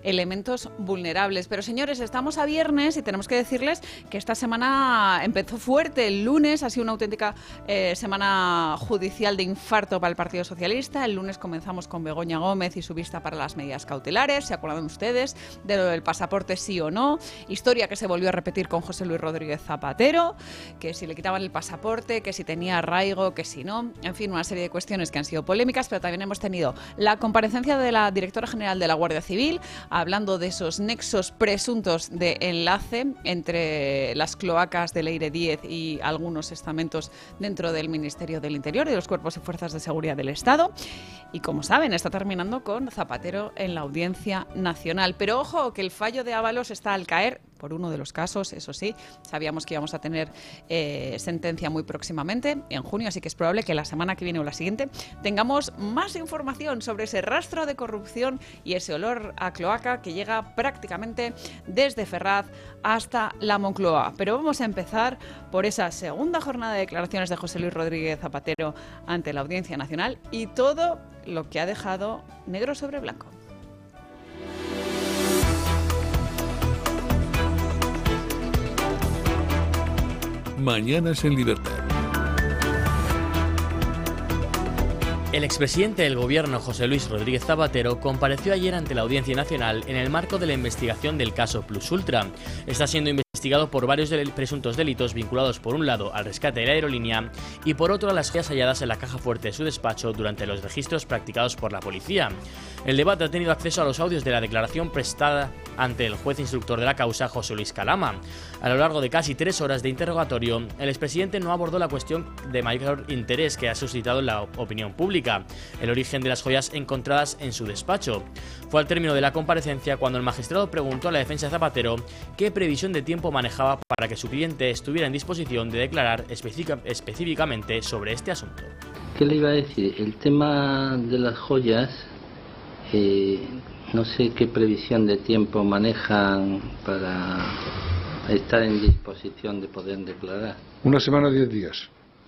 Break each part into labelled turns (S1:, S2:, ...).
S1: elementos vulnerables. Pero señores, estamos a viernes y tenemos que decirles que esta semana empezó fuerte. El lunes ha sido una auténtica semana judicial de infarto para el Partido Socialista. El lunes comenzamos con Begoña Gómez y su vista para las medidas cautelares. ¿Se acuerdan ustedes de lo del pasaporte sí o no? Historia que se volvió a repetir con José Luis Rodríguez Zapatero, que si le quitaban el pasaporte, que si tenía arraigo, que si no. En fin, una serie de cuestiones que han sido polémicas, pero también hemos tenido la comparecencia de la directora general de la Guardia Civil, hablando de esos nexos presuntos de enlace entre las cloacas de Leire Díez y algunos estamentos dentro del Ministerio del Interior y de los cuerpos y fuerzas de seguridad del Estado. Y como saben, está terminando con Zapatero en la Audiencia Nacional. Pero ojo, que el fallo de Ábalos está al caer por uno de los casos, eso sí, sabíamos que íbamos a tener sentencia muy próximamente, en junio, así que es probable que la semana que viene o la siguiente tengamos más información sobre ese rastro de corrupción y ese olor a cloaca que llega prácticamente desde Ferraz hasta la Moncloa. Pero vamos a empezar por esa segunda jornada de declaraciones de José Luis Rodríguez Zapatero ante la Audiencia Nacional y todo lo que ha dejado negro sobre blanco.
S2: Mañanas en Libertad.
S3: El expresidente del Gobierno, José Luis Rodríguez Zapatero, compareció ayer ante la Audiencia Nacional en el marco de la investigación del caso Plus Ultra. Está siendo investigado por varios presuntos delitos vinculados, por un lado, al rescate de la aerolínea y por otro, a las joyas halladas en la caja fuerte de su despacho durante los registros practicados por la policía. El debate ha tenido acceso a los audios de la declaración prestada ante el juez instructor de la causa, José Luis Calama. A lo largo de casi 3 horas de interrogatorio, el expresidente no abordó la cuestión de mayor interés que ha suscitado en la opinión pública: el origen de las joyas encontradas en su despacho. Fue al término de la comparecencia cuando el magistrado preguntó a la defensa de Zapatero qué previsión de tiempo manejaba para que su cliente estuviera en disposición de declarar específicamente sobre este asunto.
S4: ¿Qué le iba a decir? El tema de las joyas, no sé qué previsión de tiempo manejan para estar en disposición de poder declarar.
S5: 1 semana, 10 días,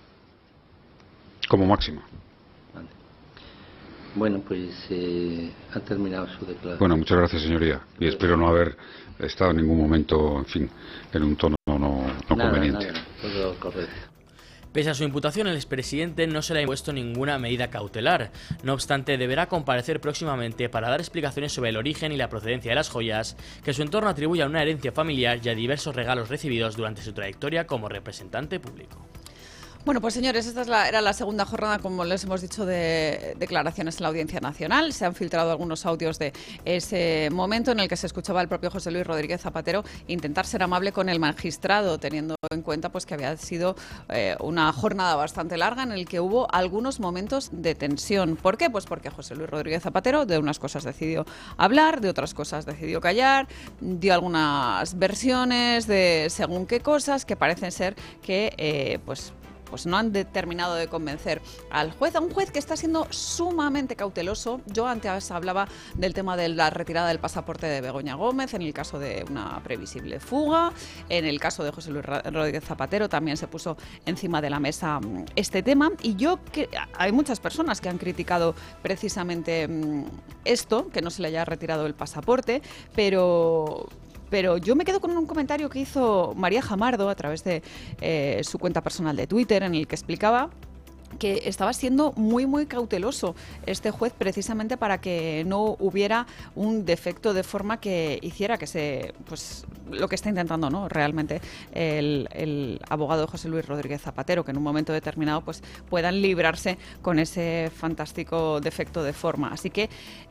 S5: como máximo.
S4: Vale. Bueno, pues ha terminado su declaración.
S5: Bueno, muchas gracias, señoría, y espero no haber estado en ningún momento, en fin, en un tono no conveniente.
S4: Nada, todo correcto.
S3: Pese a su imputación, el expresidente no se le ha impuesto ninguna medida cautelar. No obstante, deberá comparecer próximamente para dar explicaciones sobre el origen y la procedencia de las joyas, que su entorno atribuye a una herencia familiar y a diversos regalos recibidos durante su trayectoria como representante público.
S1: Bueno, pues señores, esta era la segunda jornada, como les hemos dicho, de declaraciones en la Audiencia Nacional. Se han filtrado algunos audios de ese momento en el que se escuchaba al propio José Luis Rodríguez Zapatero intentar ser amable con el magistrado, teniendo en cuenta pues que había sido una jornada bastante larga en el que hubo algunos momentos de tensión. ¿Por qué? Pues porque José Luis Rodríguez Zapatero de unas cosas decidió hablar, de otras cosas decidió callar, dio algunas versiones de según qué cosas que parecen ser que pues no han terminado de convencer al juez, a un juez que está siendo sumamente cauteloso. Yo antes hablaba del tema de la retirada del pasaporte de Begoña Gómez, en el caso de una previsible fuga, en el caso de José Luis Rodríguez Zapatero también se puso encima de la mesa este tema, y hay muchas personas que han criticado precisamente esto, que no se le haya retirado el pasaporte, pero yo me quedo con un comentario que hizo María Jamardo a través de su cuenta personal de Twitter, en el que explicaba que estaba siendo muy, muy cauteloso este juez precisamente para que no hubiera un defecto de forma que hiciera que pues lo que está intentando, ¿no?, realmente el abogado de José Luis Rodríguez Zapatero, que en un momento determinado pues puedan librarse con ese fantástico defecto de forma. Así que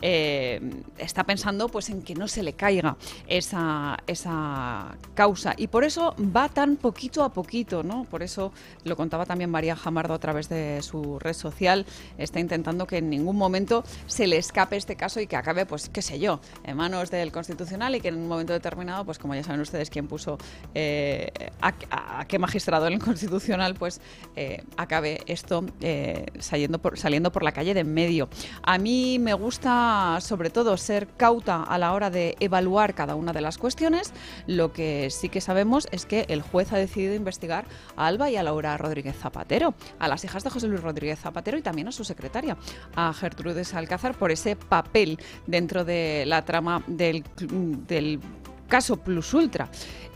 S1: está pensando pues en que no se le caiga esa causa, y por eso va tan poquito a poquito, ¿no? Por eso lo contaba también María Jamardo a través de su red social, está intentando que en ningún momento se le escape este caso y que acabe, pues qué sé yo, en manos del Constitucional, y que en un momento determinado, pues como ya saben ustedes quién puso a qué magistrado en el Constitucional, pues acabe esto saliendo por la calle de en medio. A mí me gusta sobre todo ser cauta a la hora de evaluar cada una de las cuestiones. Lo que sí que sabemos es que el juez ha decidido investigar a Alba y a Laura Rodríguez Zapatero, a las hijas de José José Luis Rodríguez Zapatero y también a su secretaria, a Gertrudis Alcázar, por ese papel dentro de la trama del caso Plus Ultra.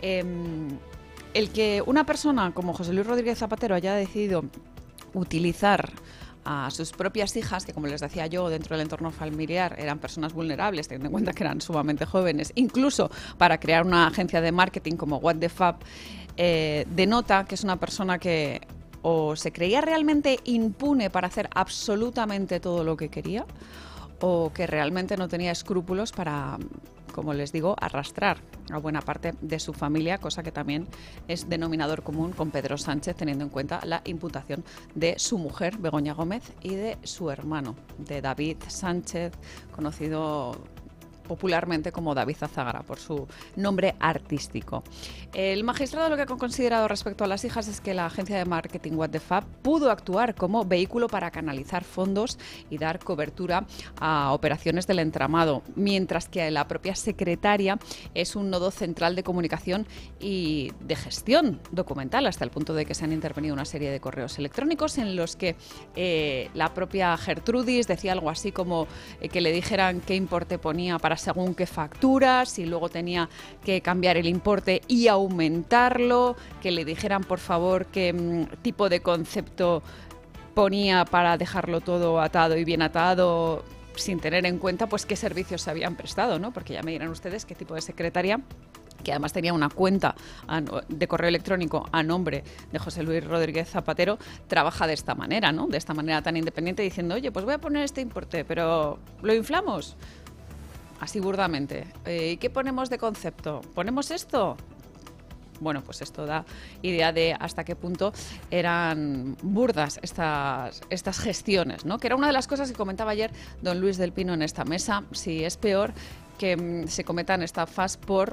S1: El que una persona como José Luis Rodríguez Zapatero haya decidido utilizar a sus propias hijas, que como les decía yo, dentro del entorno familiar eran personas vulnerables, teniendo en cuenta que eran sumamente jóvenes, incluso para crear una agencia de marketing como What the Fab, denota que es una persona que o se creía realmente impune para hacer absolutamente todo lo que quería, o que realmente no tenía escrúpulos para, como les digo, arrastrar a buena parte de su familia, cosa que también es denominador común con Pedro Sánchez, teniendo en cuenta la imputación de su mujer, Begoña Gómez, y de su hermano, de David Sánchez, conocido popularmente como David Azagra, por su nombre artístico. El magistrado lo que ha considerado respecto a las hijas es que la agencia de marketing What the Fab pudo actuar como vehículo para canalizar fondos y dar cobertura a operaciones del entramado, mientras que la propia secretaria es un nodo central de comunicación y de gestión documental, hasta el punto de que se han intervenido una serie de correos electrónicos en los que la propia Gertrudis decía algo así como que le dijeran qué importe ponía para según qué facturas, y luego tenía que cambiar el importe y aumentarlo, que le dijeran por favor qué tipo de concepto ponía para dejarlo todo atado y bien atado, sin tener en cuenta pues qué servicios se habían prestado, ¿no? Porque ya me dirán ustedes qué tipo de secretaria, que además tenía una cuenta de correo electrónico a nombre de José Luis Rodríguez Zapatero, trabaja de esta manera, ¿no? De esta manera tan independiente, diciendo, oye, pues voy a poner este importe, pero ¿lo inflamos? Así burdamente. ¿Y qué ponemos de concepto? ¿Ponemos esto? Bueno, pues esto da idea de hasta qué punto eran burdas estas gestiones, ¿no? Que era una de las cosas que comentaba ayer don Luis del Pino en esta mesa, si es peor que se cometan estafas por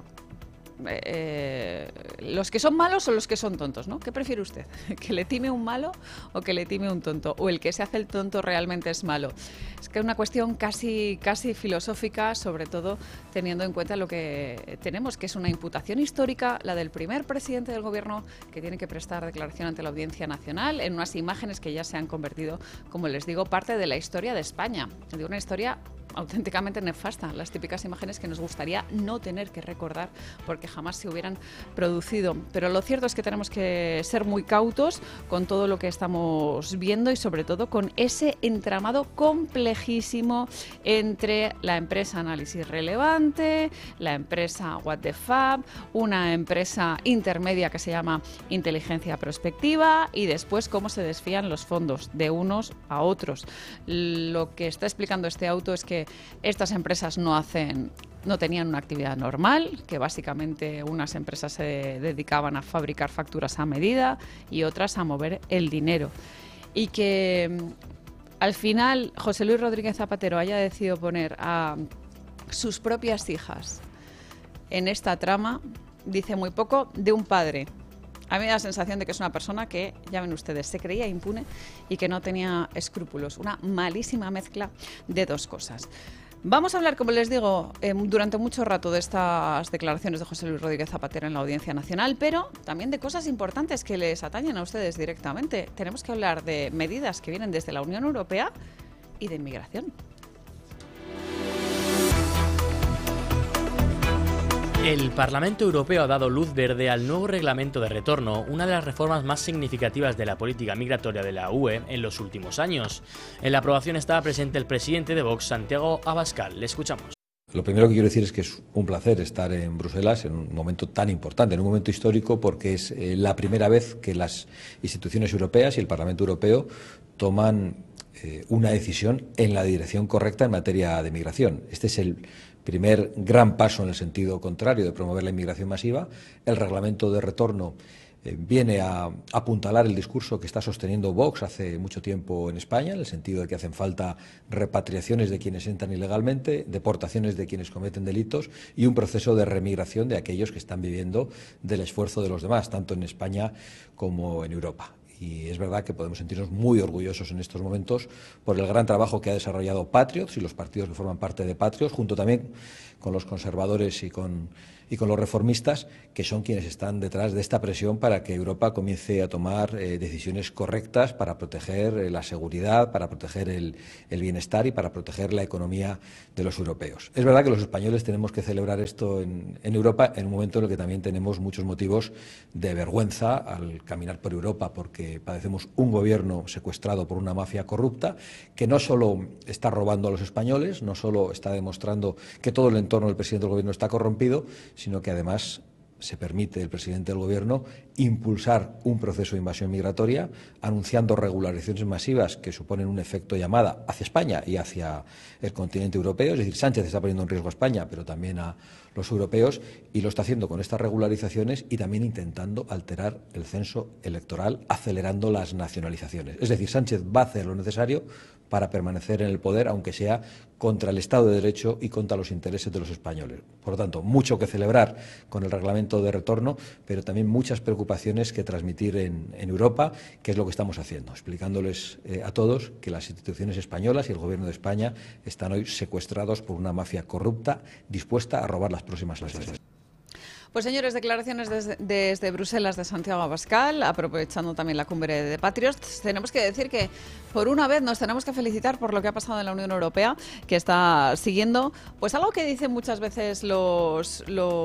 S1: los que son malos o los que son tontos, ¿no? ¿Qué prefiere usted? ¿Que le time un malo o que le time un tonto? ¿O el que se hace el tonto realmente es malo? Es que es una cuestión casi filosófica, sobre todo teniendo en cuenta lo que tenemos, que es una imputación histórica, la del primer presidente del gobierno que tiene que prestar declaración ante la Audiencia Nacional, en unas imágenes que ya se han convertido, como les digo, parte de la historia de España, de una historia auténticamente nefasta, las típicas imágenes que nos gustaría no tener que recordar porque jamás se hubieran producido. Pero lo cierto es que tenemos que ser muy cautos con todo lo que estamos viendo y sobre todo con ese entramado complejísimo entre la empresa Análisis Relevante, la empresa What the Fab, una empresa intermedia que se llama Inteligencia Prospectiva y después cómo se desvían los fondos de unos a otros. Lo que está explicando este auto es que estas empresas no tenían una actividad normal, que básicamente unas empresas se dedicaban a fabricar facturas a medida y otras a mover el dinero. Y que al final José Luis Rodríguez Zapatero haya decidido poner a sus propias hijas en esta trama, dice muy poco de un padre. A mí me da la sensación de que es una persona que, ya ven ustedes, se creía impune y que no tenía escrúpulos. Una malísima mezcla de dos cosas. Vamos a hablar, como les digo, durante mucho rato de estas declaraciones de José Luis Rodríguez Zapatero en la Audiencia Nacional, pero también de cosas importantes que les atañen a ustedes directamente. Tenemos que hablar de medidas que vienen desde la Unión Europea y de inmigración.
S3: El Parlamento Europeo ha dado luz verde al nuevo reglamento de retorno, una de las reformas más significativas de la política migratoria de la UE en los últimos años. En la aprobación estaba presente el presidente de Vox, Santiago Abascal. Le escuchamos.
S6: Lo primero que quiero decir es que es un placer estar en Bruselas en un momento tan importante, en un momento histórico, porque es la primera vez que las instituciones europeas y el Parlamento Europeo toman una decisión en la dirección correcta en materia de migración. Este es el primer gran paso en el sentido contrario de promover la inmigración masiva. El reglamento de retorno viene a apuntalar el discurso que está sosteniendo Vox hace mucho tiempo en España, en el sentido de que hacen falta repatriaciones de quienes entran ilegalmente, deportaciones de quienes cometen delitos y un proceso de remigración de aquellos que están viviendo del esfuerzo de los demás, tanto en España como en Europa. Y es verdad que podemos sentirnos muy orgullosos en estos momentos por el gran trabajo que ha desarrollado Patriots y los partidos que forman parte de Patriots, junto también con los conservadores y con los reformistas, que son quienes están detrás de esta presión para que Europa comience a tomar decisiones correctas para proteger la seguridad, para proteger el bienestar y para proteger la economía de los europeos. Es verdad que los españoles tenemos que celebrar esto en Europa en un momento en el que también tenemos muchos motivos de vergüenza al caminar por Europa, porque padecemos un gobierno secuestrado por una mafia corrupta que no solo está robando a los españoles, no solo está demostrando que todo el entorno del presidente del gobierno está corrompido, sino que además se permite el presidente del gobierno impulsar un proceso de invasión migratoria, anunciando regularizaciones masivas que suponen un efecto llamada hacia España y hacia el continente europeo. Es decir, Sánchez está poniendo en riesgo a España, pero también a los europeos, y lo está haciendo con estas regularizaciones y también intentando alterar el censo electoral, acelerando las nacionalizaciones. Es decir, Sánchez va a hacer lo necesario para permanecer en el poder, aunque sea contra el Estado de Derecho y contra los intereses de los españoles. Por lo tanto, mucho que celebrar con el reglamento de retorno, pero también muchas preocupaciones que transmitir en Europa, que es lo que estamos haciendo, explicándoles a todos que las instituciones españolas y el Gobierno de España están hoy secuestrados por una mafia corrupta dispuesta a robar las próximas elecciones.
S1: Pues señores, declaraciones desde Bruselas de Santiago Abascal, aprovechando también la cumbre de Patriots. Tenemos que decir que por una vez nos tenemos que felicitar por lo que ha pasado en la Unión Europea, que está siguiendo pues algo que dicen muchas veces los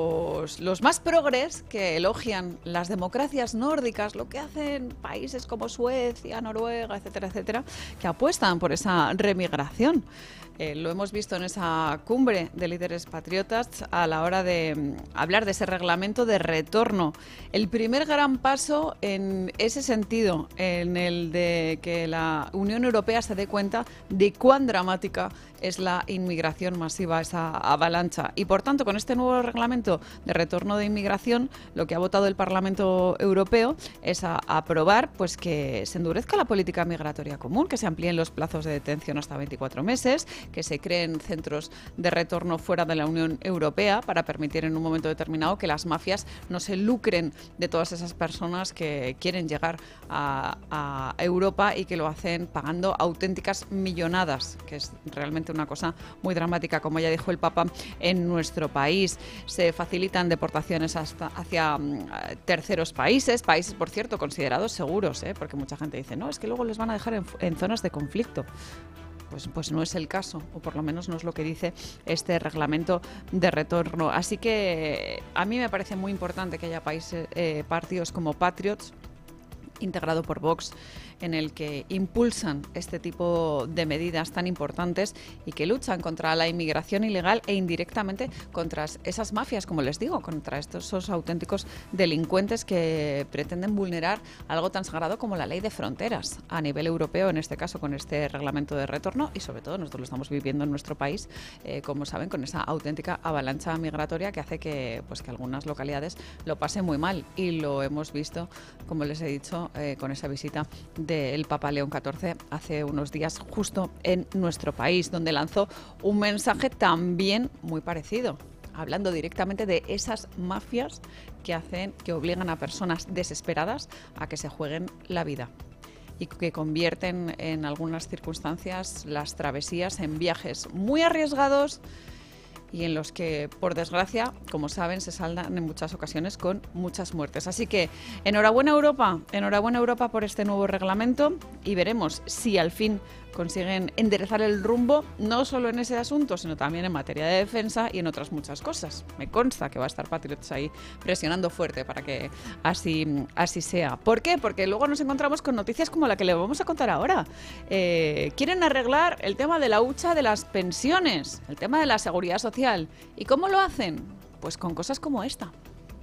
S1: más progres, que elogian las democracias nórdicas, lo que hacen países como Suecia, Noruega, etcétera, etcétera, que apuestan por esa remigración. Lo hemos visto en esa cumbre de líderes patriotas a la hora de hablar de ese reglamento de retorno. El primer gran paso en ese sentido, en el de que la Unión Europea se dé cuenta de cuán dramática es la inmigración masiva, esa avalancha. Y por tanto, con este nuevo reglamento de retorno de inmigración, lo que ha votado el Parlamento Europeo es a aprobar pues que se endurezca la política migratoria común, que se amplíen los plazos de detención hasta 24 meses, que se creen centros de retorno fuera de la Unión Europea para permitir en un momento determinado que las mafias no se lucren de todas esas personas que quieren llegar a Europa y que lo hacen pagando auténticas millonadas, que es realmente una cosa muy dramática, como ya dijo el Papa, en nuestro país. Se facilitan deportaciones hacia terceros países, por cierto, considerados seguros, porque mucha gente dice, no, es que luego les van a dejar en zonas de conflicto. Pues no es el caso, o por lo menos no es lo que dice este reglamento de retorno. Así que a mí me parece muy importante que haya partidos como Patriots, integrado por Vox, en el que impulsan este tipo de medidas tan importantes y que luchan contra la inmigración ilegal e indirectamente contra esas mafias, como les digo, contra esos auténticos delincuentes que pretenden vulnerar algo tan sagrado como la ley de fronteras a nivel europeo, en este caso con este reglamento de retorno, y sobre todo nosotros lo estamos viviendo en nuestro país, como saben, con esa auténtica avalancha migratoria que hace que algunas localidades lo pasen muy mal, y lo hemos visto, como les he dicho, con esa visita del Papa León XIV hace unos días justo en nuestro país, donde lanzó un mensaje también muy parecido, hablando directamente de esas mafias que obligan a personas desesperadas a que se jueguen la vida y que convierten en algunas circunstancias las travesías en viajes muy arriesgados y en los que, por desgracia, como saben, se saldan en muchas ocasiones con muchas muertes. Así que enhorabuena Europa por este nuevo reglamento, y veremos si al fin consiguen enderezar el rumbo, no solo en ese asunto, sino también en materia de defensa y en otras muchas cosas. Me consta que va a estar Patriots ahí presionando fuerte para que así sea. ¿Por qué? Porque luego nos encontramos con noticias como la que le vamos a contar ahora. Quieren arreglar el tema de la hucha de las pensiones, el tema de la seguridad social. ¿Y cómo lo hacen? Pues con cosas como esta.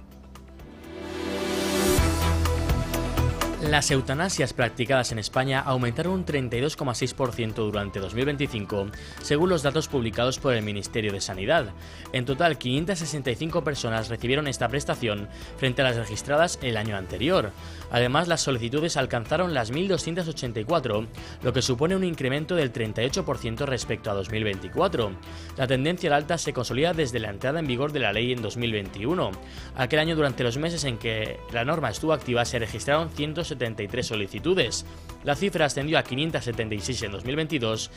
S3: Las eutanasias practicadas en España aumentaron un 32,6% durante 2025, según los datos publicados por el Ministerio de Sanidad. En total, 565 personas recibieron esta prestación frente a las registradas el año anterior. Además, las solicitudes alcanzaron las 1.284, lo que supone un incremento del 38% respecto a 2024. La tendencia al alta se consolida desde la entrada en vigor de la ley en 2021. Aquel año, durante los meses en que la norma estuvo activa, se registraron 160 473 solicitudes. La cifra ascendió a 576 en 2022,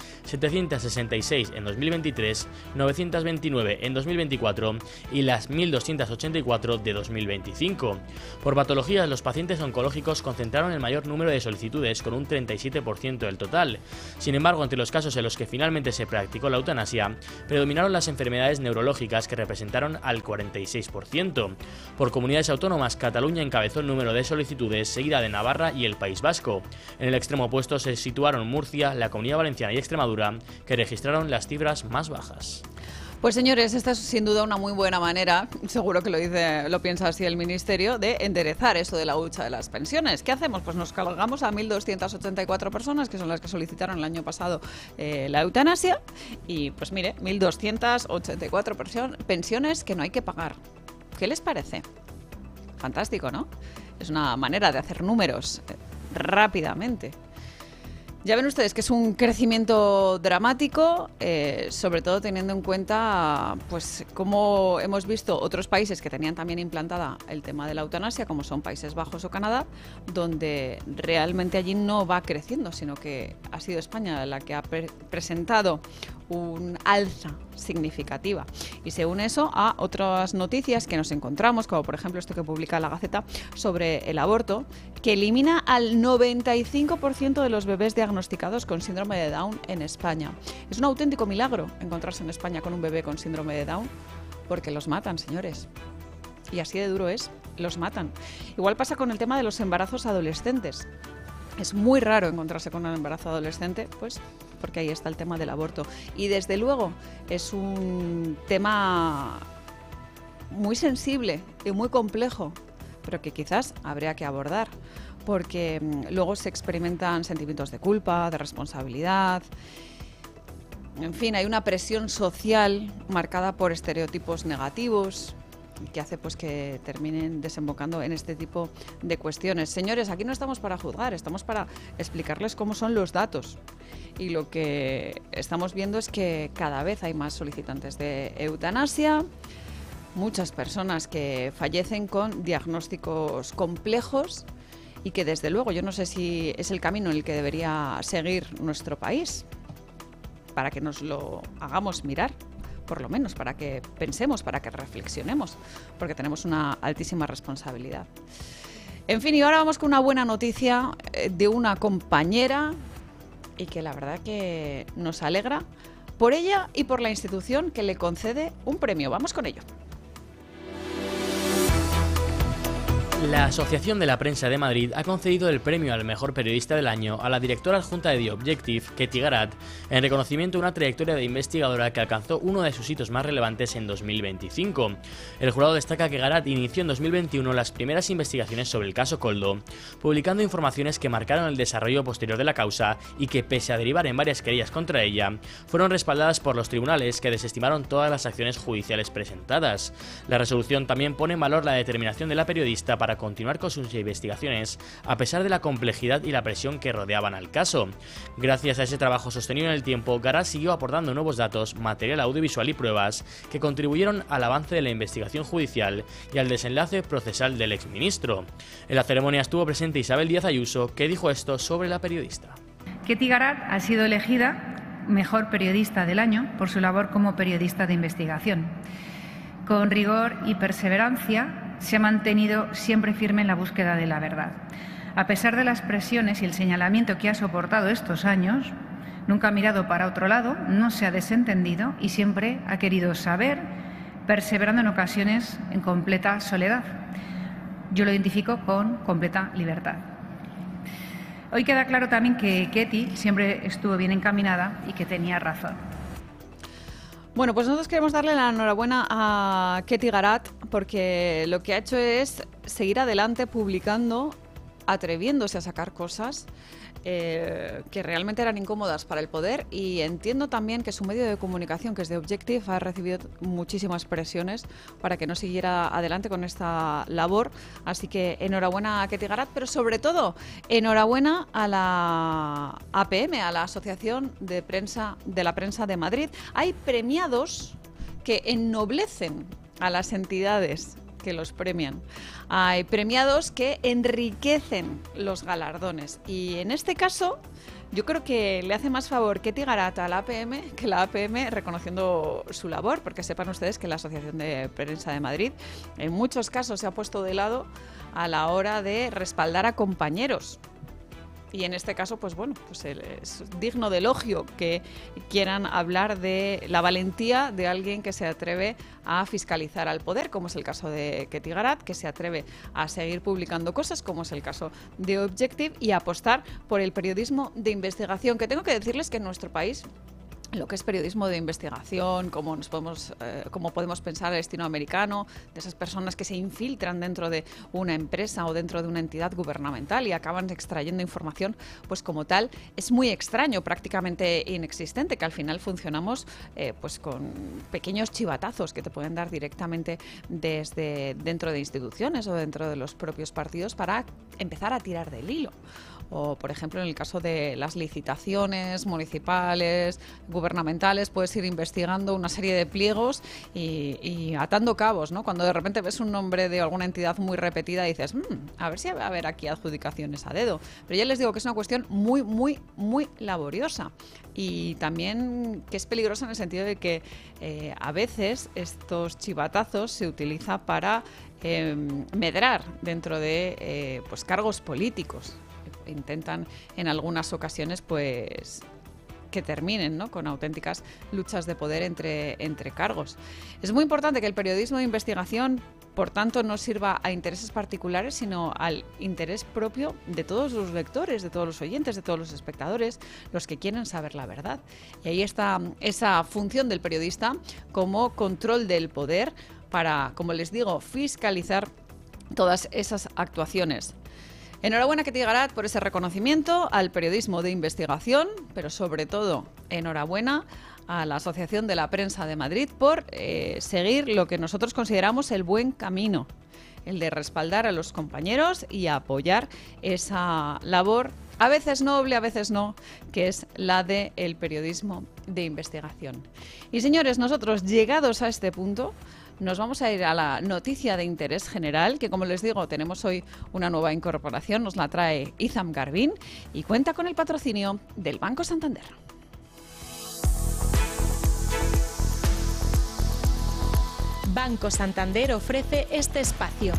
S3: 766 en 2023, 929 en 2024 y las 1.284 de 2025. Por patologías, los pacientes oncológicos concentraron el mayor número de solicitudes, con un 37% del total. Sin embargo, entre los casos en los que finalmente se practicó la eutanasia, predominaron las enfermedades neurológicas, que representaron al 46%. Por comunidades autónomas, Cataluña encabezó el número de solicitudes, seguida de Navarra y el País Vasco. En el extremo opuesto se situaron Murcia, la Comunidad Valenciana y Extremadura, que registraron las cifras más bajas.
S1: Pues señores, esta es sin duda una muy buena manera, seguro que lo piensa así el Ministerio, de enderezar eso de la hucha de las pensiones. ¿Qué hacemos? Pues nos cargamos a 1.284 personas, que son las que solicitaron el año pasado la eutanasia, y pues mire, 1.284 pensiones que no hay que pagar. ¿Qué les parece? Fantástico, ¿no? Es una manera de hacer números rápidamente. Ya ven ustedes que es un crecimiento dramático, sobre todo teniendo en cuenta, pues, cómo hemos visto otros países que tenían también implantada el tema de la eutanasia, como son Países Bajos o Canadá, donde realmente allí no va creciendo, sino que ha sido España la que ha presentado un alza significativa. Y se une eso a otras noticias que nos encontramos, como por ejemplo esto que publica La Gaceta sobre el aborto, que elimina al 95% de los bebés diagnosticados con síndrome de Down en España. Es un auténtico milagro encontrarse en España con un bebé con síndrome de Down, porque los matan, señores. Y así de duro es, los matan. Igual pasa con el tema de los embarazos adolescentes. Es muy raro encontrarse con un embarazo adolescente, pues porque ahí está el tema del aborto. Y desde luego es un tema muy sensible y muy complejo, pero que quizás habría que abordar, porque luego se experimentan sentimientos de culpa, de responsabilidad. En fin, hay una presión social marcada por estereotipos negativos, que hace pues que terminen desembocando en este tipo de cuestiones. Señores, aquí no estamos para juzgar, estamos para explicarles cómo son los datos. Y lo que estamos viendo es que cada vez hay más solicitantes de eutanasia, muchas personas que fallecen con diagnósticos complejos y que desde luego yo no sé si es el camino en el que debería seguir nuestro país, para que nos lo hagamos mirar, por lo menos para que pensemos, para que reflexionemos, porque tenemos una altísima responsabilidad. En fin, y ahora vamos con una buena noticia de una compañera y que la verdad que nos alegra por ella y por la institución que le concede un premio. Vamos con ello.
S3: La Asociación de la Prensa de Madrid ha concedido el premio al mejor periodista del año a la directora adjunta de The Objective, Ketty Garat, en reconocimiento a una trayectoria de investigadora que alcanzó uno de sus hitos más relevantes en 2025. El jurado destaca que Garat inició en 2021 las primeras investigaciones sobre el caso Koldo, publicando informaciones que marcaron el desarrollo posterior de la causa y que, pese a derivar en varias querellas contra ella, fueron respaldadas por los tribunales, que desestimaron todas las acciones judiciales presentadas. La resolución también pone en valor la determinación de la periodista para continuar con sus investigaciones a pesar de la complejidad y la presión que rodeaban al caso. Gracias a ese trabajo sostenido en el tiempo, Garat siguió aportando nuevos datos, material audiovisual y pruebas que contribuyeron al avance de la investigación judicial y al desenlace procesal del exministro. En la ceremonia estuvo presente Isabel Díaz Ayuso, que dijo esto sobre la periodista.
S7: Ketty Garat ha sido elegida mejor periodista del año por su labor como periodista de investigación. Con rigor y perseverancia se ha mantenido siempre firme en la búsqueda de la verdad. A pesar de las presiones y el señalamiento que ha soportado estos años, nunca ha mirado para otro lado, no se ha desentendido y siempre ha querido saber, perseverando en ocasiones en completa soledad. Yo lo identifico con completa libertad. Hoy queda claro también que Ketty siempre estuvo bien encaminada y que tenía razón.
S1: Bueno, pues nosotros queremos darle la enhorabuena a Ketty Garat, porque lo que ha hecho es seguir adelante publicando, atreviéndose a sacar cosas que realmente eran incómodas para el poder, y entiendo también que su medio de comunicación, que es The Objective, ha recibido muchísimas presiones para que no siguiera adelante con esta labor. Así que enhorabuena a Ketty Garat, pero sobre todo enhorabuena a la APM, a la Asociación de la Prensa de Madrid. Hay premiados que ennoblecen a las entidades que los premian. Hay premiados que enriquecen los galardones. Y en este caso, yo creo que le hace más favor Ketty Garat a la APM que la APM reconociendo su labor, porque sepan ustedes que la Asociación de Prensa de Madrid en muchos casos se ha puesto de lado a la hora de respaldar a compañeros. Y en este caso, pues bueno, pues es digno de elogio que quieran hablar de la valentía de alguien que se atreve a fiscalizar al poder, como es el caso de Ketty Garat, que se atreve a seguir publicando cosas, como es el caso de Objective, y a apostar por el periodismo de investigación, que tengo que decirles que en nuestro país lo que es periodismo de investigación, como podemos pensar el estilo americano, de esas personas que se infiltran dentro de una empresa o dentro de una entidad gubernamental y acaban extrayendo información, pues como tal, es muy extraño, prácticamente inexistente, que al final funcionamos pues con pequeños chivatazos que te pueden dar directamente desde dentro de instituciones o dentro de los propios partidos para empezar a tirar del hilo. O, por ejemplo, en el caso de las licitaciones municipales, gubernamentales, puedes ir investigando una serie de pliegos y atando cabos, ¿no? Cuando de repente ves un nombre de alguna entidad muy repetida y dices, a ver si va a haber aquí adjudicaciones a dedo. Pero ya les digo que es una cuestión muy, muy, muy laboriosa. Y también que es peligrosa en el sentido de que a veces estos chivatazos se utilizan para medrar dentro de pues cargos políticos. Intentan en algunas ocasiones pues que terminen, ¿no?, con auténticas luchas de poder entre cargos. Es muy importante que el periodismo de investigación, por tanto, no sirva a intereses particulares, sino al interés propio de todos los lectores, de todos los oyentes, de todos los espectadores, los que quieren saber la verdad. Y ahí está esa función del periodista como control del poder para, como les digo, fiscalizar todas esas actuaciones. Enhorabuena, Ketty Garat, por ese reconocimiento al periodismo de investigación, pero sobre todo enhorabuena a la Asociación de la Prensa de Madrid por seguir lo que nosotros consideramos el buen camino, el de respaldar a los compañeros y apoyar esa labor, a veces noble, a veces no, que es la del periodismo de investigación. Y señores, nosotros, llegados a este punto, nos vamos a ir a la noticia de interés general, que como les digo, tenemos hoy una nueva incorporación, nos la trae Izam Garbin y cuenta con el patrocinio del Banco Santander.
S8: Banco Santander ofrece este espacio.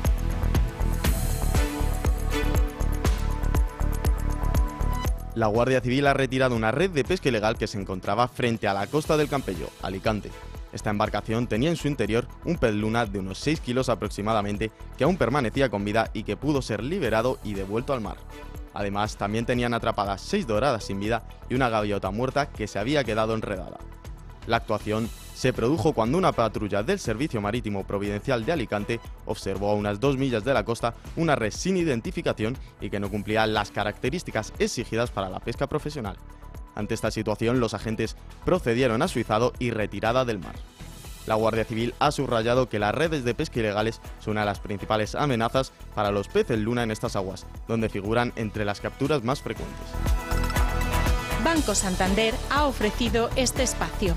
S9: La Guardia Civil ha retirado una red de pesca ilegal que se encontraba frente a la costa del Campello, Alicante. Esta embarcación tenía en su interior un pez luna de unos 6 kilos aproximadamente que aún permanecía con vida y que pudo ser liberado y devuelto al mar. Además, también tenían atrapadas 6 doradas sin vida y una gaviota muerta que se había quedado enredada. La actuación se produjo cuando una patrulla del Servicio Marítimo Providencial de Alicante observó a unas 2 millas de la costa una red sin identificación y que no cumplía las características exigidas para la pesca profesional. Ante esta situación, los agentes procedieron a su izado y retirada del mar. La Guardia Civil ha subrayado que las redes de pesca ilegales son una de las principales amenazas para los peces luna en estas aguas, donde figuran entre las capturas más frecuentes.
S8: Banco Santander ha ofrecido este espacio.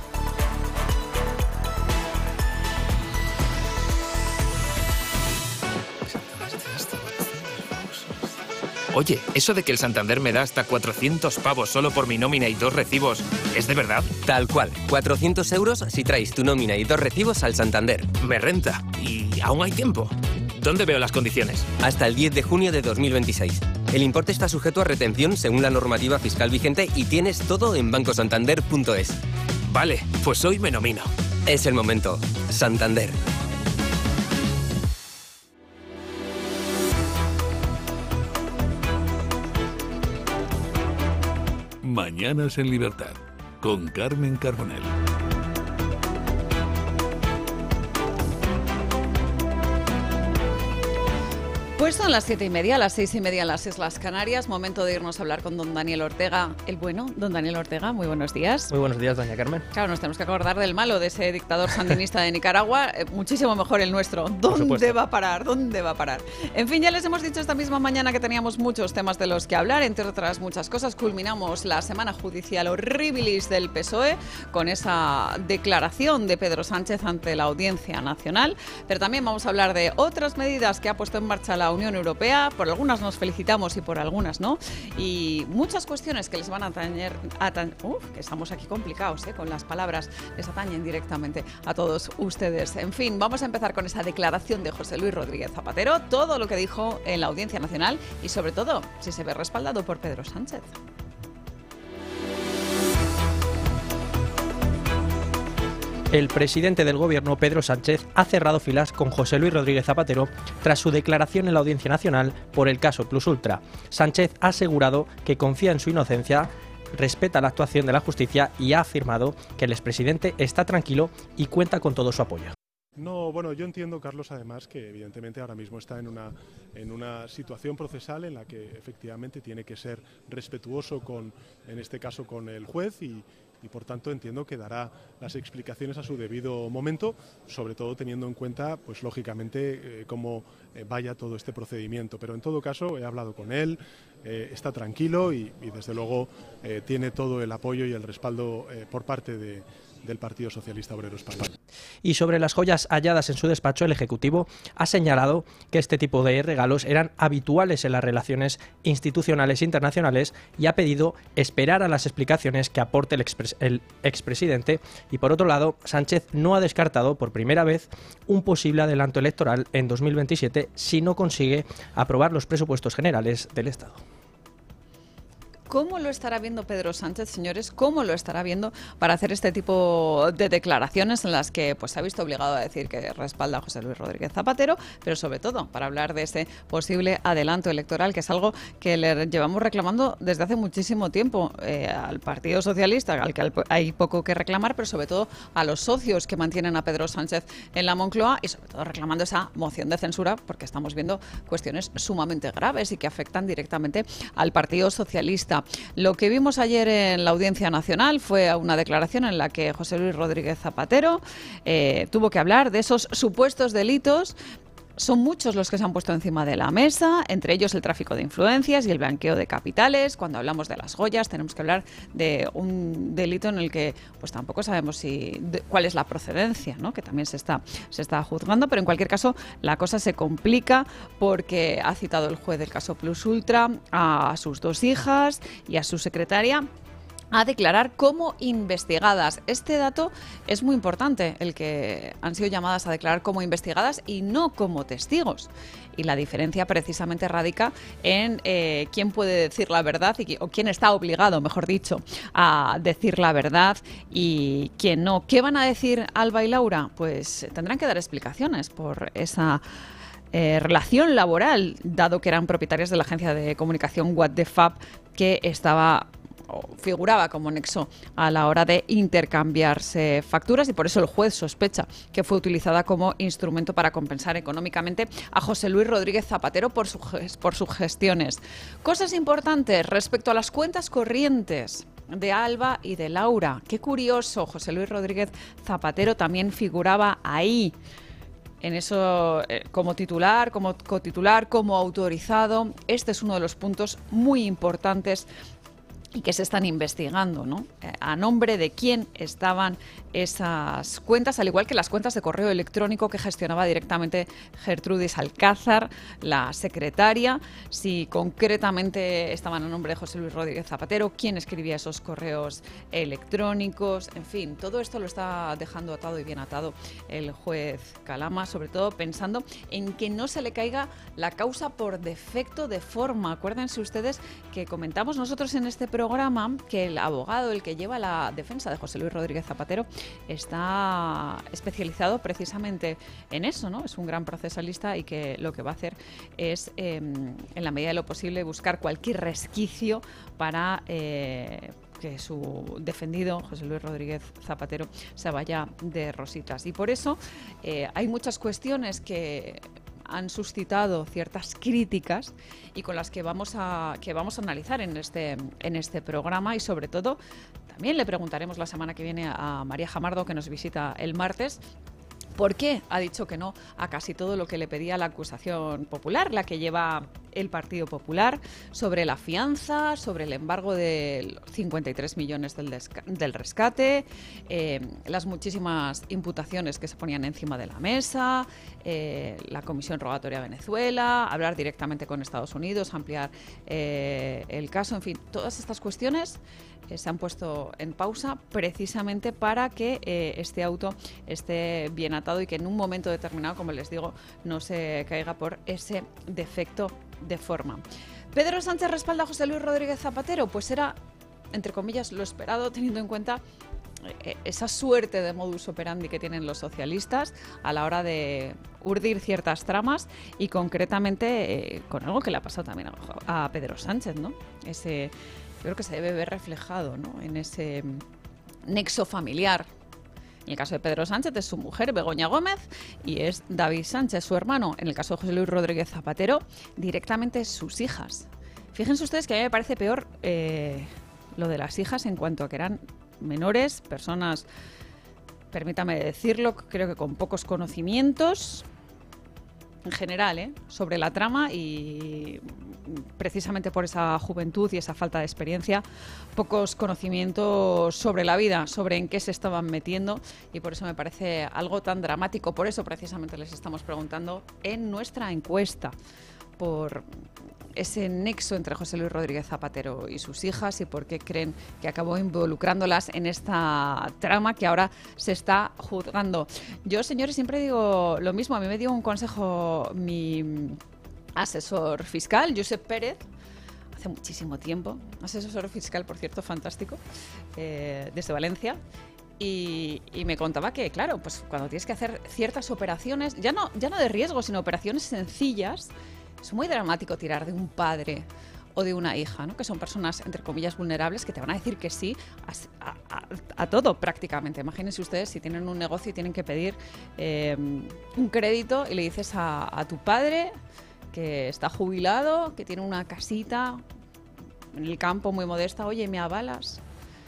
S10: Oye, eso de que el Santander me da hasta 400 pavos solo por mi nómina y 2 recibos, ¿es de verdad?
S11: Tal cual, 400 euros si traes tu nómina y 2 recibos al Santander.
S10: Me renta. ¿Y aún hay tiempo? ¿Dónde veo las condiciones?
S11: Hasta el 10 de junio de 2026. El importe está sujeto a retención según la normativa fiscal vigente y tienes todo en bancosantander.es.
S10: Vale, pues hoy me nomino.
S11: Es el momento. Santander.
S2: Mañanas en Libertad, con Carmen Carbonell.
S1: Pues son las 7:30, las 6:30 en las Islas Canarias. Momento de irnos a hablar con don Daniel Ortega, el bueno. Don Daniel Ortega, muy buenos días.
S12: Muy buenos días, doña Carmen.
S1: Claro, nos tenemos que acordar del malo, de ese dictador sandinista de Nicaragua. Muchísimo mejor el nuestro. ¿Dónde va a parar? ¿Dónde va a parar? En fin, ya les hemos dicho esta misma mañana que teníamos muchos temas de los que hablar. Entre otras muchas cosas, culminamos la semana judicial horribilis del PSOE con esa declaración de Pedro Sánchez ante la Audiencia Nacional. Pero también vamos a hablar de otras medidas que ha puesto en marcha la Unión Europea. Por algunas nos felicitamos y por algunas no. Y muchas cuestiones que les van a atañer... que estamos aquí complicados con las palabras. Les atañen directamente a todos ustedes. En fin, vamos a empezar con esa declaración de José Luis Rodríguez Zapatero. Todo lo que dijo en la Audiencia Nacional y sobre todo si se ve respaldado por Pedro Sánchez.
S12: El presidente del Gobierno, Pedro Sánchez, ha cerrado filas con José Luis Rodríguez Zapatero tras su declaración en la Audiencia Nacional por el caso Plus Ultra. Sánchez ha asegurado que confía en su inocencia, respeta la actuación de la justicia y ha afirmado que el expresidente está tranquilo y cuenta con todo su apoyo.
S13: No, bueno, yo entiendo, Carlos, además, que evidentemente ahora mismo está en una situación procesal en la que efectivamente tiene que ser respetuoso en este caso, con el juez y por tanto entiendo que dará las explicaciones a su debido momento, sobre todo teniendo en cuenta, pues lógicamente, cómo vaya todo este procedimiento. Pero en todo caso he hablado con él, está tranquilo y desde luego tiene todo el apoyo y el respaldo por parte del Partido Socialista Obrero Español.
S12: Y sobre las joyas halladas en su despacho, el Ejecutivo ha señalado que este tipo de regalos eran habituales en las relaciones institucionales internacionales y ha pedido esperar a las explicaciones que aporte el expresidente. Y por otro lado, Sánchez no ha descartado por primera vez un posible adelanto electoral en 2027 si no consigue aprobar los presupuestos generales del Estado.
S1: ¿Cómo lo estará viendo Pedro Sánchez, señores? ¿Cómo lo estará viendo para hacer este tipo de declaraciones en las que pues, se ha visto obligado a decir que respalda a José Luis Rodríguez Zapatero, pero sobre todo para hablar de ese posible adelanto electoral, que es algo que le llevamos reclamando desde hace muchísimo tiempo al Partido Socialista, al que hay poco que reclamar, pero sobre todo a los socios que mantienen a Pedro Sánchez en la Moncloa y sobre todo reclamando esa moción de censura, porque estamos viendo cuestiones sumamente graves y que afectan directamente al Partido Socialista. Lo que vimos ayer en la Audiencia Nacional fue una declaración en la que José Luis Rodríguez Zapatero tuvo que hablar de esos supuestos delitos. Son muchos los que se han puesto encima de la mesa, entre ellos el tráfico de influencias y el blanqueo de capitales. Cuando hablamos de las joyas tenemos que hablar de un delito en el que pues tampoco sabemos cuál es la procedencia, ¿no? Que también se está juzgando, pero en cualquier caso la cosa se complica porque ha citado el juez del caso Plus Ultra a sus dos hijas y a su secretaria a declarar como investigadas. Este dato es muy importante, el que han sido llamadas a declarar como investigadas y no como testigos. Y la diferencia precisamente radica en quién puede decir la verdad o quién está obligado, mejor dicho, a decir la verdad y quién no. ¿Qué van a decir Alba y Laura? Pues tendrán que dar explicaciones por esa relación laboral, dado que eran propietarias de la agencia de comunicación What the Fab, que figuraba como nexo a la hora de intercambiarse facturas y por eso el juez sospecha que fue utilizada como instrumento para compensar económicamente a José Luis Rodríguez Zapatero por sus gestiones. Cosas importantes respecto a las cuentas corrientes de Alba y de Laura. Qué curioso, José Luis Rodríguez Zapatero también figuraba ahí. En eso, como titular, como cotitular, como autorizado. Este es uno de los puntos muy importantes y que se están investigando, ¿no? A nombre de quién estaban esas cuentas, al igual que las cuentas de correo electrónico que gestionaba directamente Gertrudis Alcázar, la secretaria, si concretamente estaban a nombre de José Luis Rodríguez Zapatero, quién escribía esos correos electrónicos, en fin, todo esto lo está dejando atado y bien atado el juez Calama, sobre todo pensando en que no se le caiga la causa por defecto de forma. Acuérdense ustedes que comentamos nosotros en este programa que el abogado, el que lleva la defensa de José Luis Rodríguez Zapatero, está especializado precisamente en eso, ¿no? Es un gran procesalista y que lo que va a hacer es, en la medida de lo posible, buscar cualquier resquicio para que su defendido, José Luis Rodríguez Zapatero, se vaya de rositas. Y por eso hay muchas cuestiones que han suscitado ciertas críticas y con las que vamos a analizar en este programa, y sobre todo también le preguntaremos la semana que viene a María Jamardo, que nos visita el martes, ¿por qué ha dicho que no a casi todo lo que le pedía la acusación popular, la que lleva el Partido Popular, sobre la fianza, sobre el embargo de 53 millones del rescate, las muchísimas imputaciones que se ponían encima de la mesa, la comisión rogatoria a Venezuela, hablar directamente con Estados Unidos, ampliar el caso, en fin, todas estas cuestiones se han puesto en pausa precisamente para que este auto esté bien atado y que en un momento determinado, como les digo, no se caiga por ese defecto de forma. ¿Pedro Sánchez respalda a José Luis Rodríguez Zapatero? Pues era, entre comillas, lo esperado, teniendo en cuenta esa suerte de modus operandi que tienen los socialistas a la hora de urdir ciertas tramas, y concretamente con algo que le ha pasado también a Pedro Sánchez, ¿no? Yo creo que se debe ver reflejado, ¿no?, en ese nexo familiar. En el caso de Pedro Sánchez es su mujer, Begoña Gómez, y es David Sánchez, su hermano. En el caso de José Luis Rodríguez Zapatero, directamente sus hijas. Fíjense ustedes que a mí me parece peor lo de las hijas en cuanto a que eran menores, personas, permítame decirlo, creo que con pocos conocimientos en general, sobre la trama, y precisamente por esa juventud y esa falta de experiencia, pocos conocimientos sobre la vida, sobre en qué se estaban metiendo, y por eso me parece algo tan dramático. Por eso precisamente les estamos preguntando en nuestra encuesta por ese nexo entre José Luis Rodríguez Zapatero y sus hijas, y por qué creen que acabó involucrándolas en esta trama que ahora se está juzgando. Yo, señores, siempre digo lo mismo. A mí me dio un consejo mi asesor fiscal, Josep Pérez, hace muchísimo tiempo. Asesor fiscal, por cierto, fantástico, desde Valencia. Y me contaba que, claro, pues cuando tienes que hacer ciertas operaciones, ya no de riesgo, sino operaciones sencillas, es muy dramático tirar de un padre o de una hija, ¿no?, que son personas, entre comillas, vulnerables, que te van a decir que sí a todo prácticamente. Imagínense ustedes si tienen un negocio y tienen que pedir un crédito, y le dices a tu padre, que está jubilado, que tiene una casita en el campo muy modesta, oye, ¿me avalas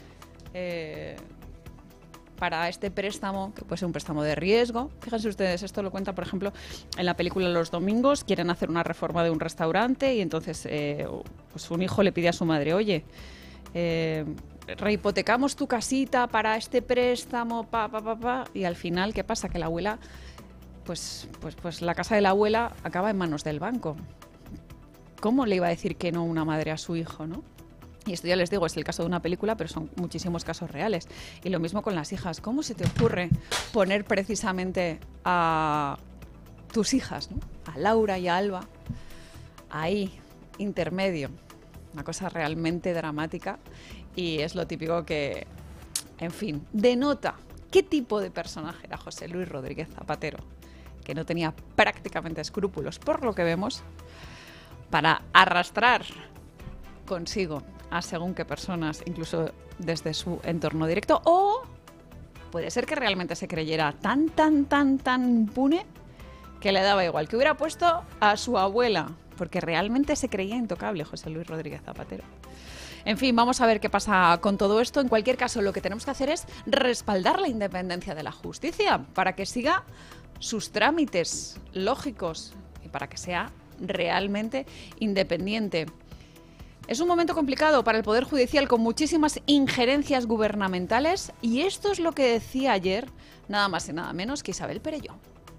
S1: para este préstamo, que puede ser un préstamo de riesgo? Fíjense ustedes, esto lo cuenta, por ejemplo, en la película Los Domingos. Quieren hacer una reforma de un restaurante y entonces pues un hijo le pide a su madre, oye, rehipotecamos tu casita para este préstamo, y al final, ¿qué pasa? Que la abuela, pues la casa de la abuela acaba en manos del banco. ¿Cómo le iba a decir que no una madre a su hijo, no? Y esto, ya les digo, es el caso de una película, pero son muchísimos casos reales. Y lo mismo con las hijas. ¿Cómo se te ocurre poner precisamente a tus hijas, ¿no?, a Laura y a Alba, ahí, intermedio? Una cosa realmente dramática, y es lo típico que, en fin, denota qué tipo de personaje era José Luis Rodríguez Zapatero, que no tenía prácticamente escrúpulos, por lo que vemos, para arrastrar consigo a según qué personas, incluso desde su entorno directo. O puede ser que realmente se creyera tan impune que le daba igual, que hubiera puesto a su abuela, porque realmente se creía intocable José Luis Rodríguez Zapatero. En fin, vamos a ver qué pasa con todo esto. En cualquier caso, lo que tenemos que hacer es respaldar la independencia de la justicia para que siga sus trámites lógicos y para que sea realmente independiente. Es un momento complicado para el Poder Judicial, con muchísimas injerencias gubernamentales, y esto es lo que decía ayer nada más y nada menos que Isabel Perelló.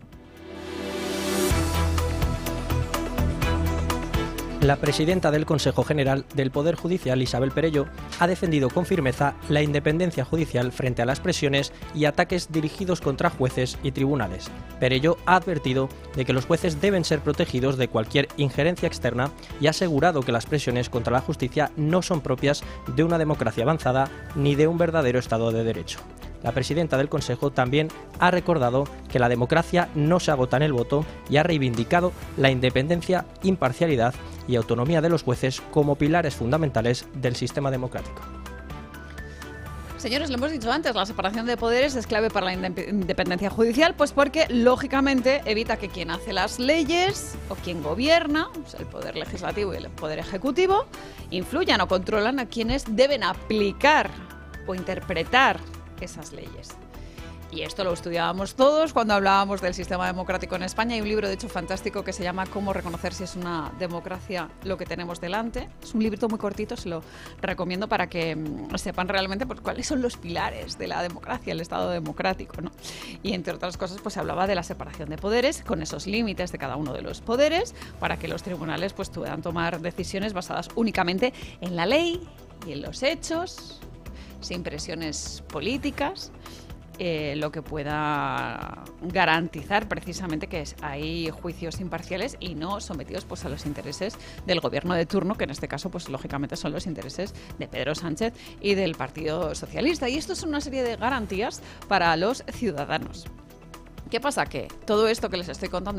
S12: La presidenta del Consejo General del Poder Judicial, Isabel Perelló, ha defendido con firmeza la independencia judicial frente a las presiones y ataques dirigidos contra jueces y tribunales. Perelló ha advertido de que los jueces deben ser protegidos de cualquier injerencia externa y ha asegurado que las presiones contra la justicia no son propias de una democracia avanzada ni de un verdadero Estado de Derecho. La presidenta del Consejo también ha recordado que la democracia no se agota en el voto y ha reivindicado la independencia, imparcialidad y autonomía de los jueces como pilares fundamentales del sistema democrático.
S1: Señores, lo hemos dicho antes, la separación de poderes es clave para la independencia judicial, pues porque, lógicamente, evita que quien hace las leyes o quien gobierna, o sea, el poder legislativo y el poder ejecutivo, influyan o controlan a quienes deben aplicar o interpretar esas leyes. Y esto lo estudiábamos todos cuando hablábamos del sistema democrático en España. Hay un libro, de hecho, fantástico que se llama Cómo reconocer si es una democracia lo que tenemos delante. Es un librito muy cortito, se lo recomiendo para que sepan realmente pues, cuáles son los pilares de la democracia, el Estado democrático, ¿no? Y entre otras cosas, pues se hablaba de la separación de poderes, con esos límites de cada uno de los poderes, para que los tribunales pues, puedan tomar decisiones basadas únicamente en la ley y en los hechos, sin presiones políticas. Lo que pueda garantizar precisamente que hay juicios imparciales y no sometidos pues, a los intereses del gobierno de turno, que en este caso pues lógicamente son los intereses de Pedro Sánchez y del Partido Socialista. Y esto es una serie de garantías para los ciudadanos. ¿Qué pasa? Que todo esto que les estoy contando